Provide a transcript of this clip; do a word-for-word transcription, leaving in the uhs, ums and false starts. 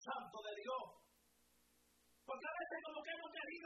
Santo de Dios. Porque a veces como que hemos querido